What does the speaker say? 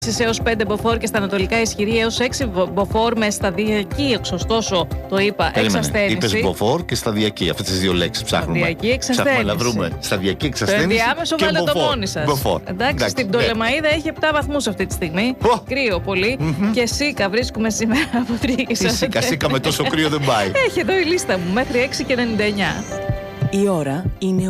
έως 5 μποφόρ και στα ανατολικά ισχυρή έως 6 μποφόρ με σταδιακή, ωστόσο το είπα, εξασθένηση. Είπες μποφόρ και σταδιακή, αυτές τις δύο λέξεις ψάχνουμε. Σταδιακή εξασθένηση. Ψάχνουμε να βρούμε σταδιακή εξασθένηση. Το ενδιάμεσο και βάλε το μόνοι σας. Εντάξει, στην Πτολεμαΐδα έχει 7 βαθμούς αυτή τη στιγμή. Κρύο πολύ. Και Σίκα βρίσκουμε σήμερα από 3. Σίκα με τόσο κρύο δεν πάει. Έχει εδώ η λίστα μου μέχρι 6 και 99. Η ώρα είναι